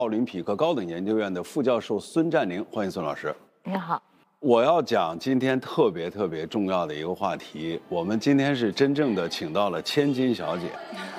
奥林匹克高等研究院的副教授孙占宁，欢迎孙老师。 你好。 我要讲今天特别重要的一个话题，我们今天是真正的请到了千金小姐。